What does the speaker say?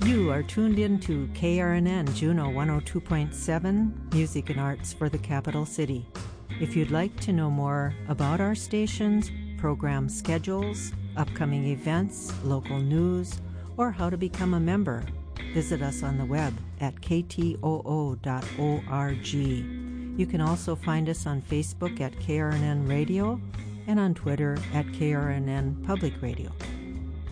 You are tuned in to KRNN Juneau 102.7, Music and Arts for the Capital City. If you'd like to know more about our stations, program schedules, upcoming events, local news, or how to become a member, visit us on the web at ktoo.org. You can also find us on Facebook at KRNN Radio and on Twitter at KRNN Public Radio.